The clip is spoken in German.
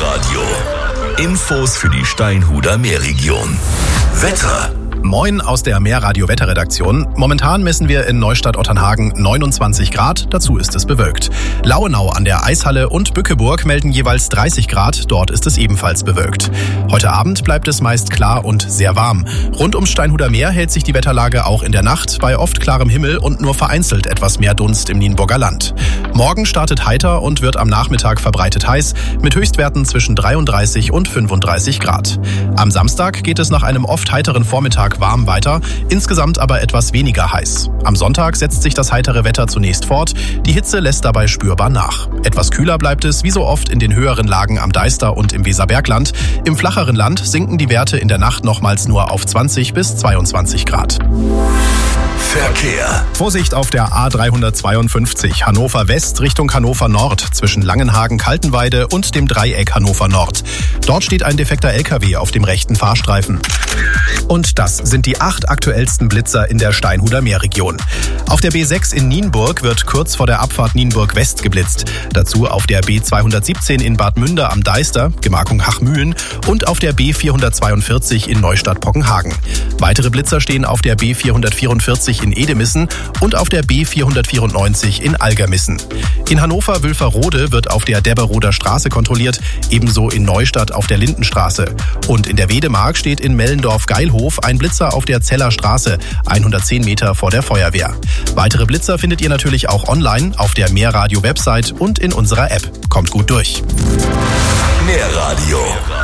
Meerradio. Infos für die Steinhuder Meerregion. Wetter. Moin aus der Meerradio-Wetterredaktion. Momentan messen wir in Neustadt-Otternhagen 29 Grad, dazu ist es bewölkt. Lauenau an der Eishalle und Bückeburg melden jeweils 30 Grad, dort ist es ebenfalls bewölkt. Heute Abend bleibt es meist klar und sehr warm. Rund ums Steinhuder Meer hält sich die Wetterlage auch in der Nacht bei oft klarem Himmel und nur vereinzelt etwas mehr Dunst im Nienburger Land. Morgen startet heiter und wird am Nachmittag verbreitet heiß, mit Höchstwerten zwischen 33 und 35 Grad. Am Samstag geht es nach einem oft heiteren Vormittag warm weiter, insgesamt aber etwas weniger heiß. Am Sonntag setzt sich das heitere Wetter zunächst fort, die Hitze lässt dabei spürbar nach. Etwas kühler bleibt es wie so oft in den höheren Lagen am Deister und im Weserbergland. Im flacheren Land sinken die Werte in der Nacht nochmals nur auf 20 bis 22 Grad. Verkehr. Vorsicht auf der A352 Hannover West Richtung Hannover Nord zwischen Langenhagen-Kaltenweide und dem Dreieck Hannover Nord. Dort steht ein defekter LKW auf dem rechten Fahrstreifen. Und das sind die 8 aktuellsten Blitzer in der Steinhuder Meerregion. Auf der B6 in Nienburg wird kurz vor der Abfahrt Nienburg West geblitzt. Dazu auf der B217 in Bad Münder am Deister, Gemarkung Hachmühlen, und auf der B442 in Neustadt-Pockenhagen. Weitere Blitzer stehen auf der B444 in Edemissen und auf der B494 in Algermissen. In Hannover-Wülferode wird auf der Debberoder Straße kontrolliert, ebenso in Neustadt auf der Lindenstraße. Und in der Wedemark steht in Mellendorf-Geilhof ein Blitzer auf der Zeller Straße, 110 Meter vor der Feuerwehr. Weitere Blitzer findet ihr natürlich auch online auf der Meerradio-Website und in unserer App. Kommt gut durch. Meerradio.